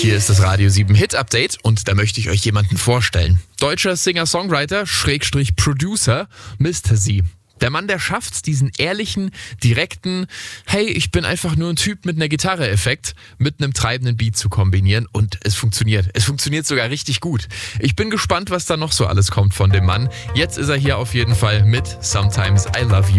Hier ist das Radio 7 Hit Update und da möchte ich euch jemanden vorstellen. Deutscher Singer-Songwriter, / Producer, Mr. Z. Der Mann, der schafft's, diesen ehrlichen, direkten, hey, ich bin einfach nur ein Typ mit einer Gitarre-Effekt, mit einem treibenden Beat zu kombinieren und es funktioniert. Es funktioniert sogar richtig gut. Ich bin gespannt, was da noch so alles kommt von dem Mann. Jetzt ist er hier auf jeden Fall mit Sometimes I Love You.